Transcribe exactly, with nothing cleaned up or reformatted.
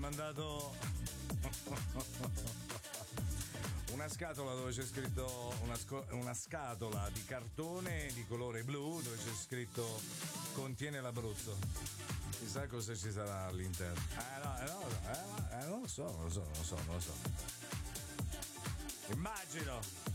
mandato una scatola dove c'è scritto una, sco- una scatola di cartone di colore blu dove c'è scritto contiene l'Abruzzo. Chissà cosa ci sarà all'interno. Eh no, eh no, eh, eh, non lo so, non lo so, non lo so, non lo so. Immagino.